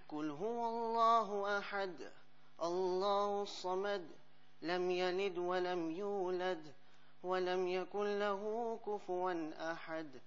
قل هو الله أحد الله الصمد لم يلد ولم يولد ولم يكن له كفوا أحد